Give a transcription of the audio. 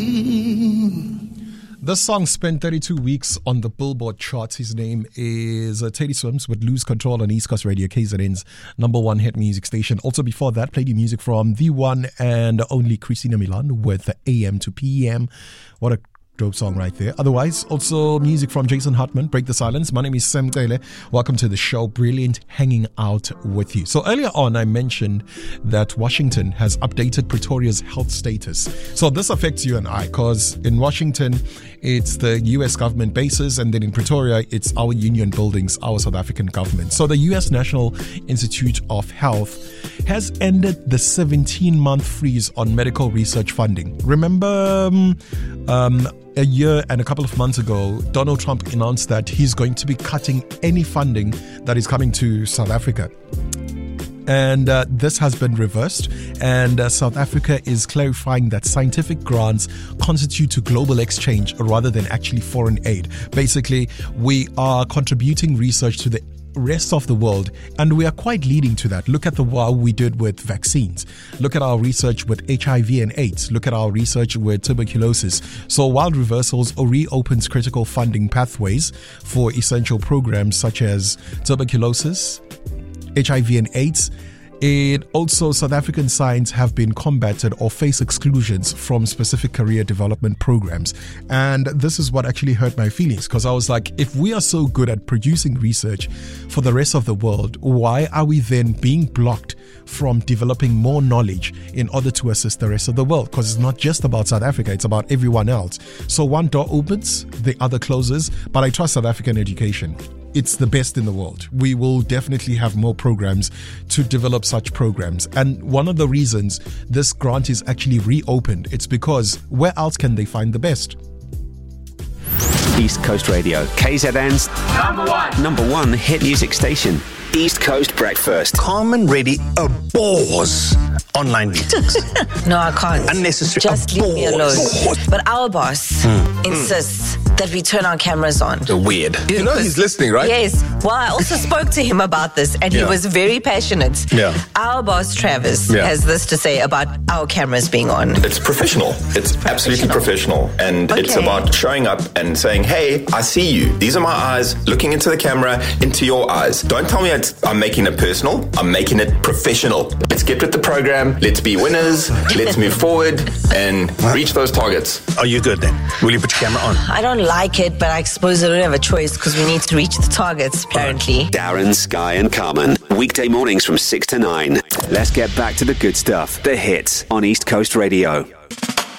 This song spent 32 weeks on the Billboard charts. His name is Teddy Swims with Lose Control on East Coast Radio, KZN's #1 hit music station. Also before that, played you music from the one and only Christina Milan with AM to PM. What a dope song right there. Otherwise, also music from Jason Hartman, Break the Silence. My name is Sam Taylor. Welcome to the show. Brilliant hanging out with you. So earlier on, I mentioned that Washington has updated Pretoria's health status. So this affects you and I, because in Washington, it's the US government bases, and then in Pretoria, it's our union buildings, our South African government. So the US National Institute of Health has ended the 17-month freeze on medical research funding. Remember, a year and a couple of months ago, Donald Trump announced that he's going to be cutting any funding that is coming to South Africa. And this has been reversed, and South Africa is clarifying that scientific grants constitute to global exchange rather than actually foreign aid. Basically, we are contributing research to the rest of the world, and we are quite leading to that. Look at the what we did with vaccines. Look at our research with HIV and AIDS. Look at our research with tuberculosis. So while reversals reopens critical funding pathways for essential programs such as tuberculosis, HIV and AIDS, it also, South African science have been combated or face exclusions from specific career development programs. And this is what actually hurt my feelings, because I was like, if we are so good at producing research for the rest of the world, why are we then being blocked from developing more knowledge in order to assist the rest of the world? Because it's not just about South Africa, it's about everyone else. So one door opens, the other closes, but I trust South African education. It's the best in the world. We will definitely have more programs to develop such programs. And one of the reasons this grant is actually reopened, it's because where else can they find the best? East Coast Radio, KZN's number one hit music station. East Coast Breakfast. Carmen really abhors online meetings. No, I can't. Unnecessary. Just leave me alone. But our boss insists that we turn our cameras on. Weird. You know he's listening, right? Yes. Well, I also spoke to him about this, and he was very passionate. Yeah. Our boss, Travis, has this to say about our cameras being on. It's professional. It's absolutely professional. And it's about showing up and saying, hey, I see you. These are my eyes looking into the camera, into your eyes. Don't tell me I'm making it personal. I'm making it professional. Let's get with the program. Let's be winners. Let's move forward and reach those targets. Are you good then? Will you put your camera on? I don't like it, but I suppose I don't have a choice because we need to reach the targets, apparently. Darren, Sky and Carmen. Weekday mornings from 6 to 9. Let's get back to the good stuff. The hits on East Coast Radio.